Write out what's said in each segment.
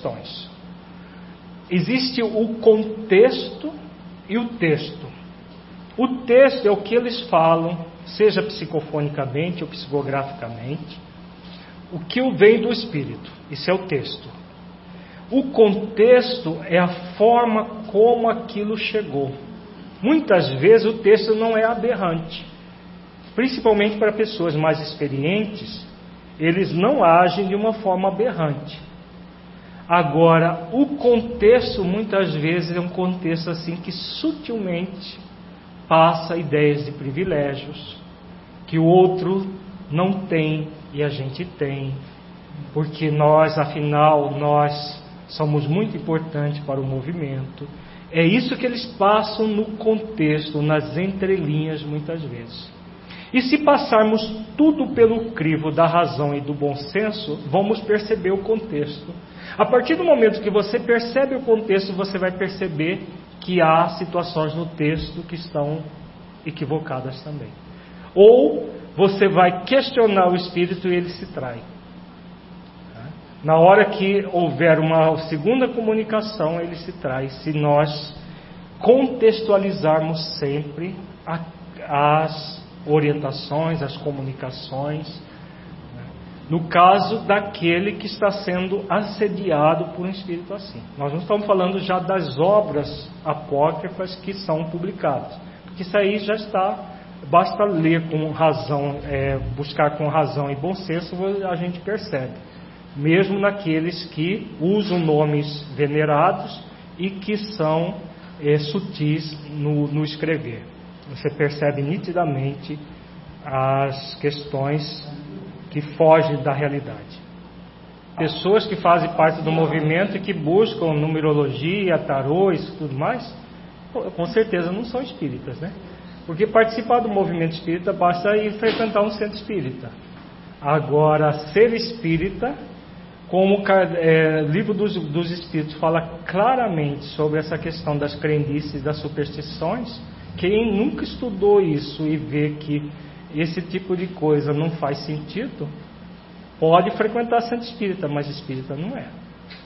questões. Existe o contexto e o texto. O texto é o que eles falam, seja psicofonicamente ou psicograficamente, o que vem do Espírito. Isso é o texto. O contexto é a forma como aquilo chegou. Muitas vezes o texto não é aberrante. Principalmente para pessoas mais experientes, eles não agem de uma forma aberrante. Agora, o contexto muitas vezes é um contexto assim que sutilmente passa ideias de privilégios que o outro não tem e a gente tem, porque nós, afinal, nós somos muito importantes para o movimento. É isso que eles passam no contexto, nas entrelinhas muitas vezes. E se passarmos tudo pelo crivo da razão e do bom senso, vamos perceber o contexto. A partir do momento que você percebe o contexto, você vai perceber que há situações no texto que estão equivocadas também. Ou você vai questionar o Espírito e ele se trai. Na hora que houver uma segunda comunicação, ele se trai, se nós contextualizarmos sempre as orientações, as comunicações, no caso daquele que está sendo assediado por um espírito assim. Nós não estamos falando já das obras apócrifas que são publicadas, porque isso aí já está, basta ler com razão, buscar com razão e bom senso, a gente percebe. Mesmo naqueles que usam nomes venerados e que são sutis no escrever. Você percebe nitidamente as questões que fogem da realidade. Pessoas que fazem parte do movimento e que buscam numerologia, tarô e tudo mais, com certeza não são espíritas, né? Porque participar do movimento espírita basta ir frequentar um centro espírita. Agora, ser espírita, como o livro dos Espíritos fala claramente sobre essa questão das crendices, das superstições, quem nunca estudou isso e vê que esse tipo de coisa não faz sentido, pode frequentar centro espírita, mas espírita não é.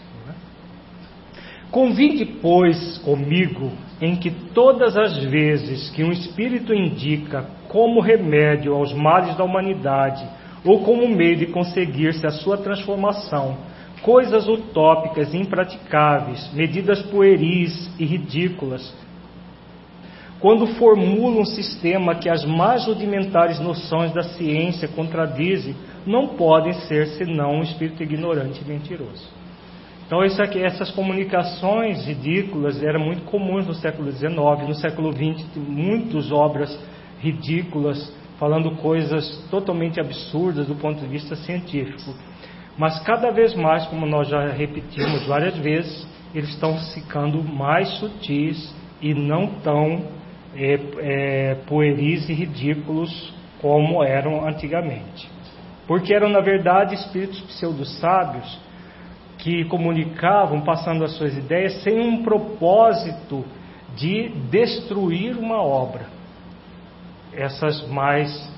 Convide, pois, comigo em que todas as vezes que um espírito indica como remédio aos males da humanidade ou como meio de conseguir-se a sua transformação, coisas utópicas e impraticáveis, medidas pueris e ridículas, quando formula um sistema que as mais rudimentares noções da ciência contradizem, não podem ser senão um espírito ignorante e mentiroso. Então essas comunicações ridículas eram muito comuns no século XIX, no século XX, muitas obras ridículas, falando coisas totalmente absurdas do ponto de vista científico. Mas cada vez mais, como nós já repetimos várias vezes, eles estão ficando mais sutis e não tão pueris e ridículos como eram antigamente. Porque eram, na verdade, espíritos pseudo-sábios que comunicavam, passando as suas ideias, sem um propósito de destruir uma obra. Essas mais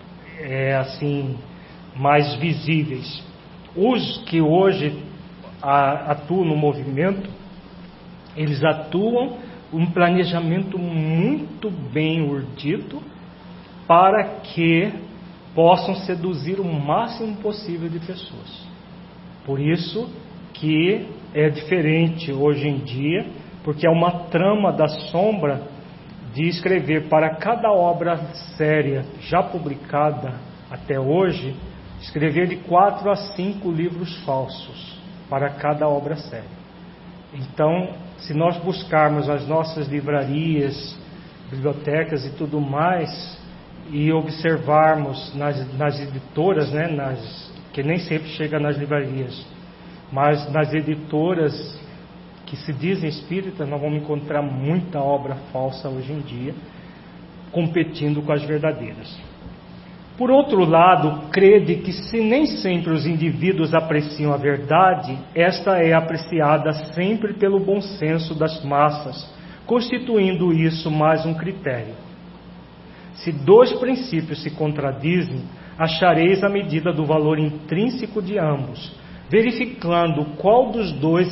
visíveis. Os que hoje atuam no movimento, eles atuam um planejamento muito bem urdido para que possam seduzir o máximo possível de pessoas. Por isso que é diferente hoje em dia, porque é uma trama da sombra de escrever para cada obra séria já publicada até hoje, escrever de 4 a 5 livros falsos para cada obra séria. Então, se nós buscarmos as nossas livrarias, bibliotecas e tudo mais, e observarmos nas editoras, né, que nem sempre chega nas livrarias, mas nas editoras que se dizem espíritas, nós vamos encontrar muita obra falsa hoje em dia, competindo com as verdadeiras. Por outro lado, crede que se nem sempre os indivíduos apreciam a verdade, esta é apreciada sempre pelo bom senso das massas, constituindo isso mais um critério. Se 2 princípios se contradizem, achareis a medida do valor intrínseco de ambos, verificando qual dos dois